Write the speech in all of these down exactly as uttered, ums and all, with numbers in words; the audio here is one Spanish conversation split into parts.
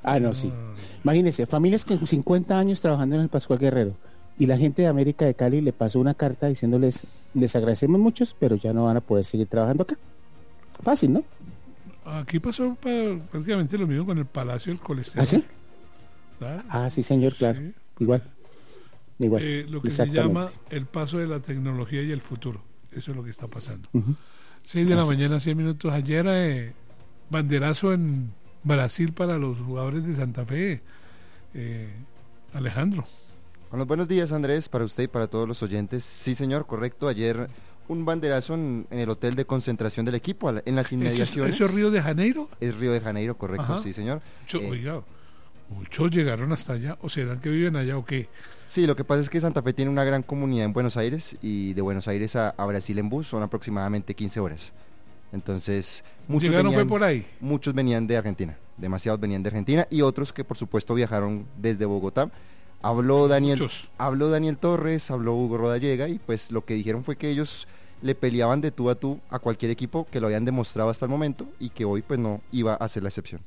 Ah, no, sí. Imagínense, familias con cincuenta años trabajando en el Pascual Guerrero y la gente de América de Cali le pasó una carta diciéndoles, les agradecemos muchos, pero ya no van a poder seguir trabajando acá. Fácil, ¿no? Aquí pasó pa- prácticamente lo mismo con el Palacio del Colesterol. ¿Ah, sí? Claro. Ah, sí, señor, claro. Sí. Igual. Igual. Eh, lo que se Exactamente. llama el paso de la tecnología y el futuro. Eso es lo que está pasando. Ujú. seis de la Así es. mañana, seis minutos. Ayer, eh, banderazo en Brasil para los jugadores de Santa Fe. Eh, Alejandro. Con los buenos días, Andrés, para usted y para todos los oyentes. Sí, señor, correcto. Ayer un banderazo en, en el hotel de concentración del equipo, al- en las ¿Eso, inmediaciones. eso es Río de Janeiro? Es Río de Janeiro, correcto, Ajá. sí, señor. Mucho- Eh, Oiga, muchos llegaron hasta allá. ¿O serán que viven allá o qué? Sí, lo que pasa es que Santa Fe tiene una gran comunidad en Buenos Aires y de Buenos Aires a, a Brasil en bus son aproximadamente quince horas. Entonces, muchos Llegaron venían, fue por ahí. muchos venían de Argentina, demasiados venían de Argentina y otros que por supuesto viajaron desde Bogotá. Habló Daniel, Muchos. habló Daniel Torres, habló Hugo Rodallega y pues lo que dijeron fue que ellos le peleaban de tú a tú a cualquier equipo que lo habían demostrado hasta el momento y que hoy pues no iba a ser la excepción.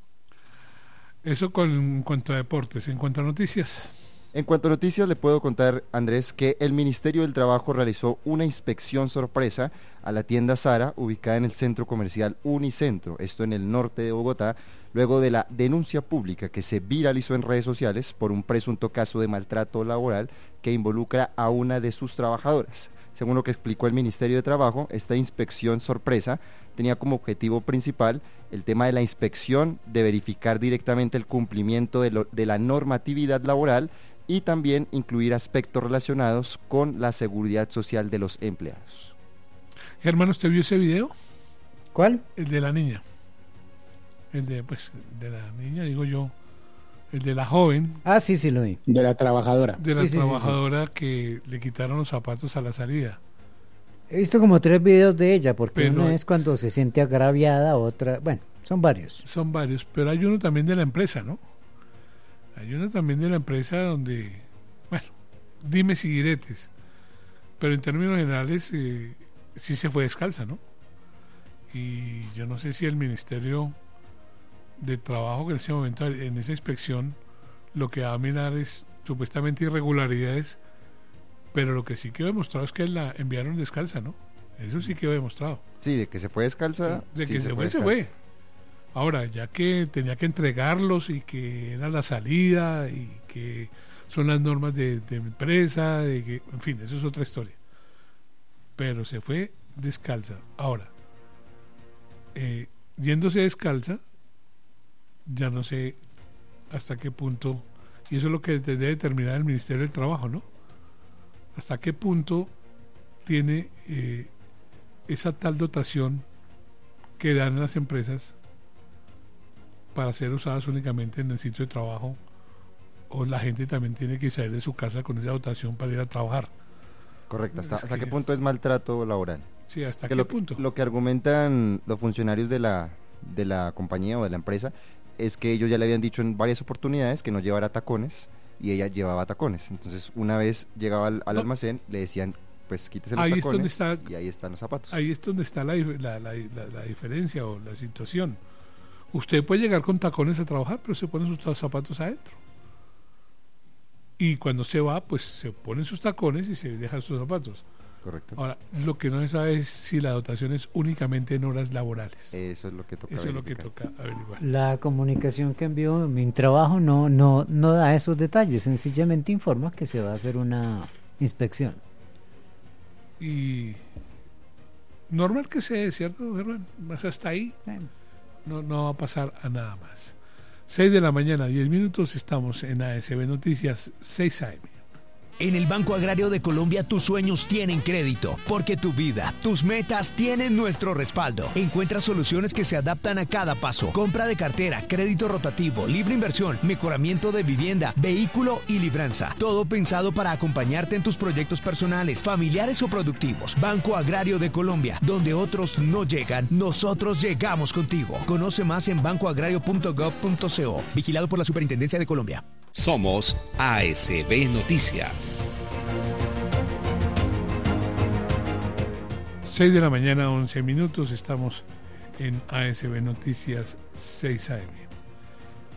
Eso con, en cuanto a deportes. En cuanto a noticias. En cuanto a noticias, le puedo contar, Andrés, que el Ministerio del Trabajo realizó una inspección sorpresa a la tienda Zara, ubicada en el centro comercial Unicentro, esto en el norte de Bogotá, luego de la denuncia pública que se viralizó en redes sociales por un presunto caso de maltrato laboral que involucra a una de sus trabajadoras. Según lo que explicó el Ministerio de Trabajo, esta inspección sorpresa tenía como objetivo principal el tema de la inspección, de verificar directamente el cumplimiento de, lo, de la normatividad laboral y también incluir aspectos relacionados con la seguridad social de los empleados. Germán, ¿usted vio ese video? ¿Cuál? El de la niña. El de, pues, de la niña, digo yo. El de la joven, Ah, sí, sí lo vi. De la trabajadora. de la Sí, sí, sí, sí. trabajadora que le quitaron los zapatos a la salida. He visto como tres videos de ella, porque Pero una es- es cuando se siente agraviada, otra, bueno, son varios. Son varios, pero hay uno también de la empresa, ¿no? Hay uno también de la empresa donde, bueno, dime si diretes, pero en términos generales eh, sí se fue descalza, ¿no? Y yo no sé si el Ministerio de Trabajo, que en ese momento, en esa inspección, lo que va a mirar es supuestamente irregularidades, pero lo que sí quedó demostrado es que la enviaron descalza, ¿no? Eso sí quedó demostrado. Sí, de que se fue descalza. De sí que se, fue, se descalza. fue. Ahora, ya que tenía que entregarlos y que era la salida y que son las normas de, de empresa, de que, en fin, eso es otra historia. Pero se fue descalza. Ahora, eh, yéndose descalza, ya no sé hasta qué punto, y eso es lo que debe determinar el Ministerio del Trabajo, ¿no? Hasta qué punto tiene eh, esa tal dotación que dan las empresas para ser usadas únicamente en el sitio de trabajo, o la gente también tiene que salir de su casa con esa dotación para ir a trabajar. Correcto, ¿hasta, Es hasta que- qué punto es maltrato laboral? Sí, ¿hasta Que qué lo, punto? lo que argumentan los funcionarios de la, de la compañía o de la empresa es que ellos ya le habían dicho en varias oportunidades que no llevara tacones y ella llevaba tacones. Entonces, una vez llegaba al, al No. almacén, le decían, pues quítese los Ahí es tacones donde está- y ahí están los zapatos. Ahí es donde está la, dif- la, la- la- la diferencia o la situación. Usted puede llegar con tacones a trabajar, pero se pone sus ta- zapatos adentro. Y cuando se va, pues se ponen sus tacones y se dejan sus zapatos. Correcto. Ahora, lo que no se sabe es si la dotación es únicamente en horas laborales. Eso es lo que toca Eso es lo que verificar. toca averiguar. La comunicación que envió mi trabajo no, no, no da esos detalles, sencillamente informa que se va a hacer una inspección. Y normal que sea, ¿cierto, Germán? Más hasta ahí Bueno, no, no va a pasar a nada más. seis de la mañana, diez minutos, estamos en A S B Noticias, seis A M. En el Banco Agrario de Colombia tus sueños tienen crédito, porque tu vida, tus metas tienen nuestro respaldo. Encuentra soluciones que se adaptan a cada paso. Compra de cartera, crédito rotativo, libre inversión, mejoramiento de vivienda, vehículo y libranza. Todo pensado para acompañarte en tus proyectos personales, familiares o productivos. Banco Agrario de Colombia, donde otros no llegan, nosotros llegamos contigo. Conoce más en banco agrario punto gov punto co. Vigilado por la Superintendencia de Colombia. Somos A S B Noticias. seis de la mañana, once minutos, estamos en A S B Noticias, seis A M.